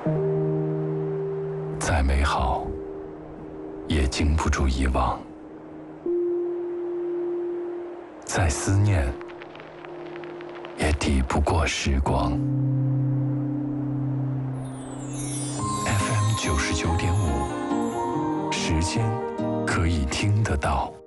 再美好，也经不住遗忘；再思念，也抵不过时光。FM 99.5，时间可以听得到。